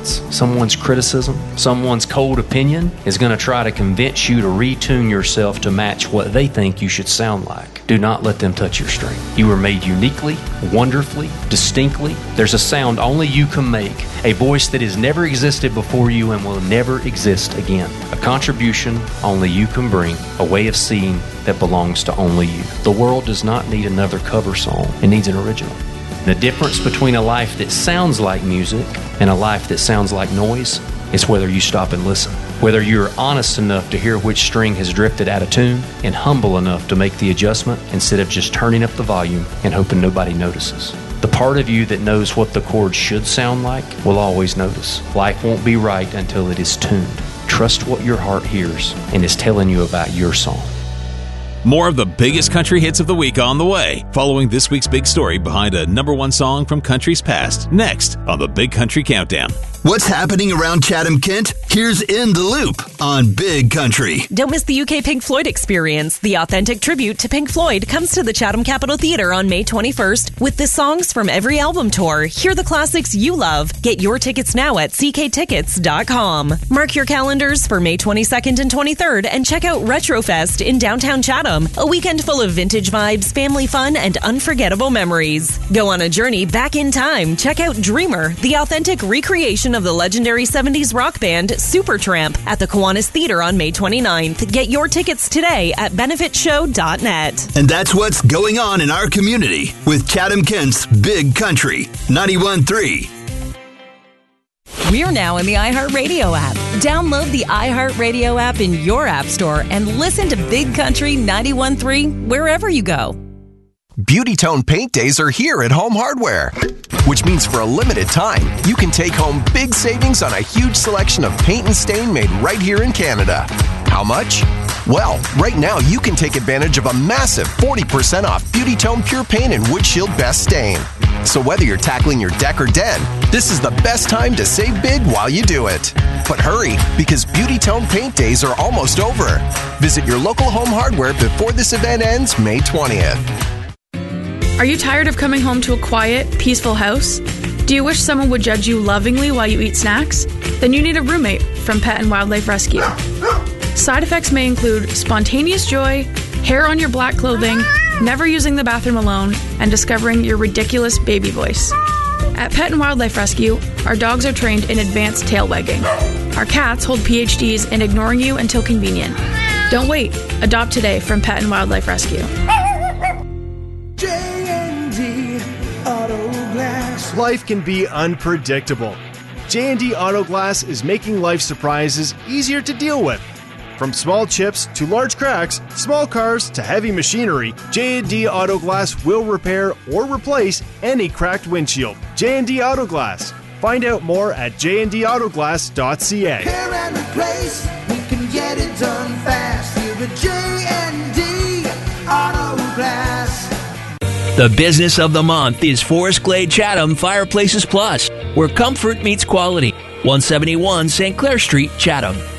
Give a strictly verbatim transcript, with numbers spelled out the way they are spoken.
comments, someone's criticism, someone's cold opinion is going to try to convince you to retune yourself to match what they think you should sound like. Do not let them touch your string. You were made uniquely, wonderfully, distinctly. There's a sound only you can make, a voice that has never existed before you and will never exist again. A contribution only you can bring, a way of seeing that belongs to only you. The world does not need another cover song. It needs an original. The difference between a life that sounds like music and a life that sounds like noise is whether you stop and listen. Whether you're honest enough to hear which string has drifted out of tune and humble enough to make the adjustment instead of just turning up the volume and hoping nobody notices. The part of you that knows what the chord should sound like will always notice. Life won't be right until it is tuned. Trust what your heart hears and is telling you about your song. More of the biggest country hits of the week on the way, following this week's big story behind a number one song from country's past, next on the Big Country Countdown. What's happening around Chatham-Kent? Here's In the Loop on Big Country. Don't miss the U K Pink Floyd experience. The authentic tribute to Pink Floyd comes to the Chatham Capitol Theatre on May twenty-first with the songs from every album tour. Hear the classics you love. Get your tickets now at c k tickets dot com. Mark your calendars for May twenty-second and twenty-third and check out Retrofest in downtown Chatham, a weekend full of vintage vibes, family fun, and unforgettable memories. Go on a journey back in time. Check out Dreamer, the authentic recreation of the legendary seventies rock band Supertramp at the Kiwanis Theatre on May twenty-ninth. Get your tickets today at benefit show dot net. And that's what's going on in our community with Chatham-Kent's Big Country ninety-one point three. We're now in the iHeartRadio app. Download the iHeartRadio app in your app store and listen to Big Country ninety-one point three wherever you go. Beauty Tone Paint Days are here at Home Hardware, which means for a limited time, you can take home big savings on a huge selection of paint and stain made right here in Canada. How much? Well, right now you can take advantage of a massive forty percent off Beauty Tone Pure Paint and Wood Shield Best Stain. So whether you're tackling your deck or den, this is the best time to save big while you do it. But hurry, because Beauty Tone Paint Days are almost over. Visit your local Home Hardware before this event ends May twentieth. Are you tired of coming home to a quiet, peaceful house? Do you wish someone would judge you lovingly while you eat snacks? Then you need a roommate from Pet and Wildlife Rescue. Side effects may include spontaneous joy, hair on your black clothing, never using the bathroom alone, and discovering your ridiculous baby voice. At Pet and Wildlife Rescue, our dogs are trained in advanced tail wagging. Our cats hold P H Ds in ignoring you until convenient. Don't wait. Adopt today from Pet and Wildlife Rescue. Life can be unpredictable. J and D Auto Glass is making life surprises easier to deal with. From small chips to large cracks, small cars to heavy machinery, J and D Auto Glass will repair or replace any cracked windshield. J and D Auto Glass. Find out more at j and d auto glass dot c a. Repair and replace, we can get it done fast. Here at J and D Auto Glass. The business of the month is Forest Glade Chatham Fireplaces Plus, where comfort meets quality. one seventy-one Saint Clair Street, Chatham.